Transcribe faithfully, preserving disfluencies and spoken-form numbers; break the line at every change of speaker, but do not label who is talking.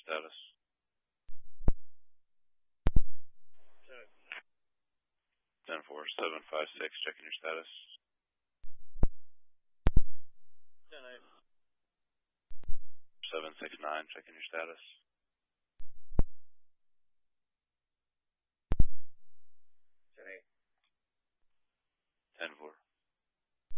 status. ten four seven five six, checking your status.
ten eight.
seven six nine, checking your status.